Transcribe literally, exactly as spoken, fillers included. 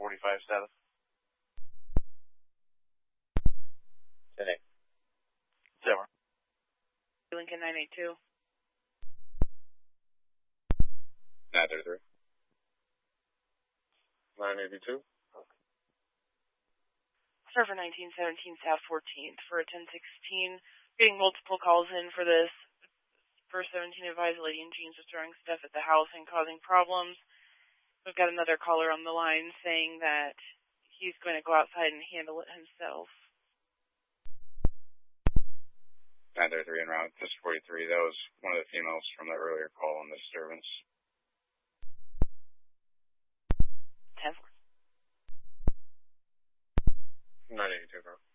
forty-five South. ten eight. Silver. Lincoln nine eight two. nine thirty-three. nine eighty-two. Server nineteen seventeen South fourteenth for a ten sixteen. Getting multiple calls in for this. First seventeen advised Lady and Jeans was throwing stuff at the house and causing problems. We've got another caller on the line saying that he's going to go outside and handle it himself. nine thirty-three en route, just forty-three. That was one of the females from the earlier call on the disturbance. ten four. nine eighty-two, bro.